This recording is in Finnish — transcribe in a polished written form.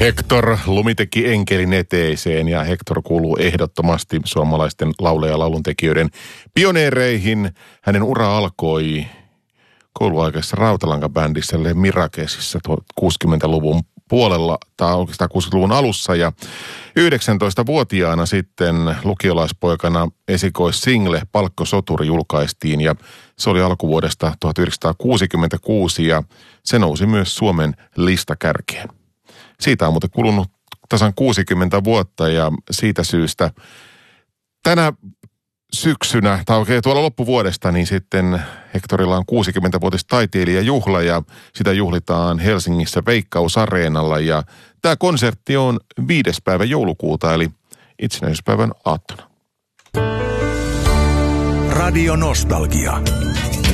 Hector Lumi teki enkelin eteiseen ja Hector kuuluu ehdottomasti suomalaisten laulaja- ja lauluntekijöiden pioneereihin. Hänen ura alkoi kouluaikaisessa Rautalanka-bändissä Le Mirakesissa 60-luvun puolella tai oikeastaan 60-luvun alussa ja 19-vuotiaana sitten lukiolaispoikana esikoissingle Palkkosoturi julkaistiin ja se oli alkuvuodesta 1966 ja se nousi myös Suomen listakärkeen. Siitä on muuten kulunut tasan 60 vuotta ja siitä syystä tänä syksynä, tai oikein tuolla loppuvuodesta, niin sitten Hectorilla on 60-vuotis taiteilijajuhla ja sitä juhlitaan Helsingissä Veikkaus-areenalla ja tämä konsertti on 5. päivä joulukuuta eli itsenäisyyspäivän aattona. Radio Nostalgia.